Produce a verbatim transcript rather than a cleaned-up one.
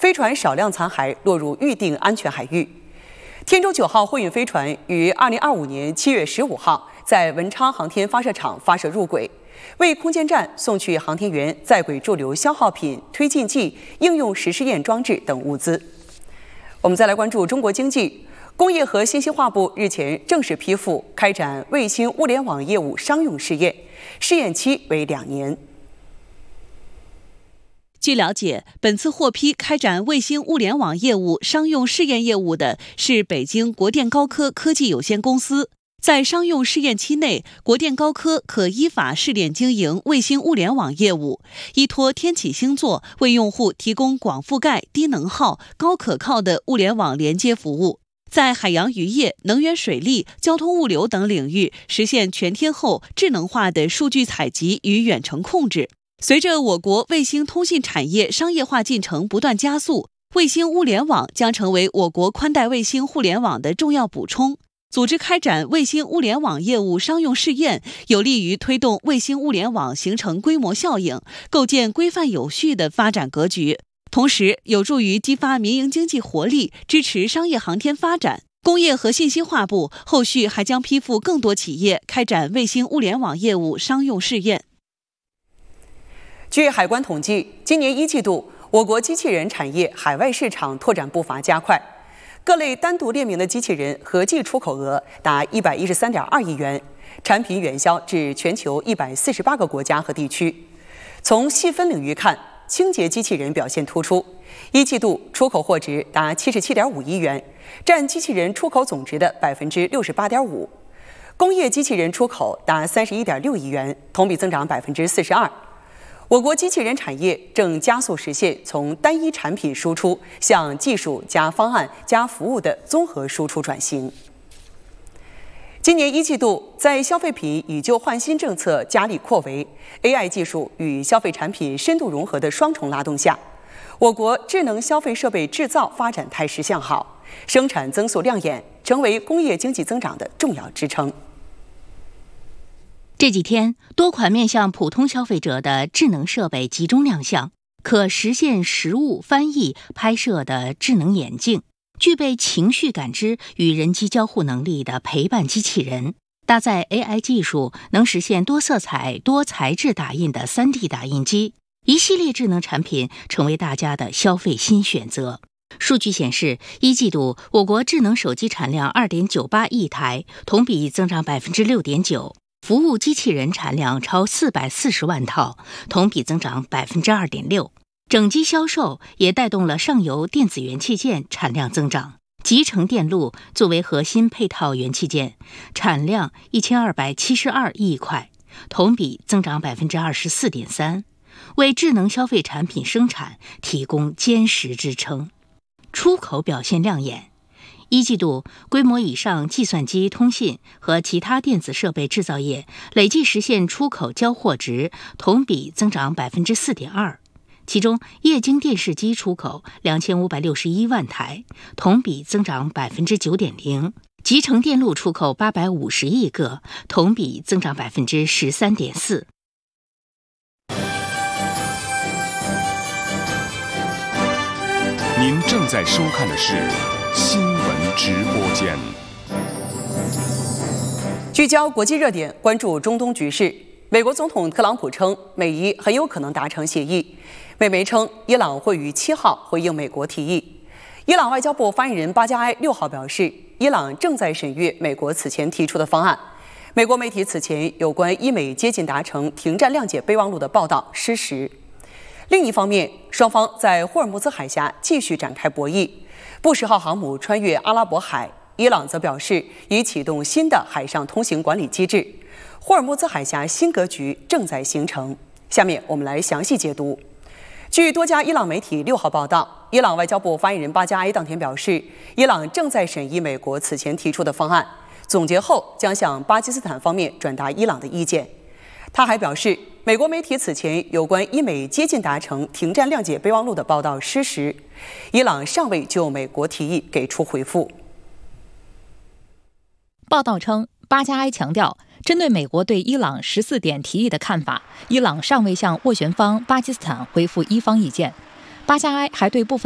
飞船少量残骸落入预定安全海域。天舟九号货运飞船于二零二五年七月十五号在文昌航天发射场发射入轨，为空间站送去航天员在轨驻留消耗品、推进剂、应用实试验装置等物资。我们再来关注中国经济。工业和信息化部日前正式批复开展卫星物联网业务商用试验，试验期为两年。 据了解，本次获批开展卫星物联网业务商用试验业务的是北京国电高科科技有限公司。在商用试验期内，国电高科可依法试点经营卫星物联网业务，依托天启星座为用户提供广覆盖、低能耗、高可靠的物联网连接服务，在海洋渔业、能源水利、交通物流等领域实现全天候智能化的数据采集与远程控制。随着我国卫星通信产业商业化进程不断加速，卫星物联网将成为我国宽带卫星互联网的重要补充。组织开展卫星物联网业务商用试验，有利于推动卫星物联网形成规模效应，构建规范有序的发展格局，同时有助于激发民营经济活力，支持商业航天发展。工业和信息化部后续还将批复更多企业开展卫星物联网业务商用试验。 据海关统计，今年一季度，我国机器人产业海外市场拓展步伐加快，各类单独列明的机器人合计出口额达一百一十三点二亿元，产品远销至全球一百四十八个国家和地区。从细分领域看，清洁机器人表现突出，一季度出口货值达七十七点五亿元，占机器人出口总值的百分之六十八点五。工业机器人出口达三十一点六亿元，同比增长百分之四十二。我国机器人产业正加速实现从单一产品输出向技术加方案加服务的综合输出转型。今年一季度，在消费品以旧换新政策加力扩围、A I 技术与消费产品深度融合的双重拉动下，我国智能消费设备制造发展态势向好，生产增速亮眼，成为工业经济增长的重要支撑。 这几天，多款面向普通消费者的智能设备集中亮相，可实现实物翻译、拍摄的智能眼镜，具备情绪感知与人机交互能力的陪伴机器人，搭载 A I 技术能实现多色彩、多材质打印的 三 D 打印机，一系列智能产品成为大家的消费新选择。数据显示，一季度我国智能手机产量 二点九八亿台，同比增长 百分之六点九。服务机器人产量超四百四十万套，同比增长 百分之二点六。整机销售也带动了上游电子元器件产量增长。集成电路作为核心配套元器件，产量一千二百七十二亿块，同比增长 百分之二十四点三，为智能消费产品生产提供坚实支撑。出口表现亮眼。一季度，规模以上计算机、通信和其他电子设备制造业累计实现出口交货值同比增长 百分之四点二， 其中液晶电视机出口两千五百六十一万台，同比增长 百分之九点零， 集成电路出口八百五十亿个，同比增长 百分之十三点四。 您正在收看的是新闻直播间。 聚焦国际热点，关注中东局势。美国总统特朗普称，美伊很有可能达成协议。美媒称，伊朗会于七号回应美国提议。伊朗外交部发言人巴加埃六号表示，伊朗正在审阅美国此前提出的方案。美国媒体此前有关伊美接近达成停战谅解备忘录的报道失实。另一方面，双方在霍尔木兹海峡继续展开博弈。布什号航母穿越阿拉伯海，伊朗则表示已启动新的海上通行管理机制。霍尔木兹海峡新格局正在形成。下面我们来详细解读。据多家伊朗媒体六号报道，伊朗外交部发言人巴加埃当天表示，伊朗正在审议美国此前提出的方案，总结后将向巴基斯坦方面转达伊朗的意见。他还表示，美国媒体此前有关伊美接近达成停战谅解备忘录的报道失实，伊朗尚未就美国提议给出回复。 报道称，巴加埃强调，针对美国对伊朗十四点提议的看法，伊朗尚未向斡旋方巴基斯坦回复伊方意见。巴加埃还对部分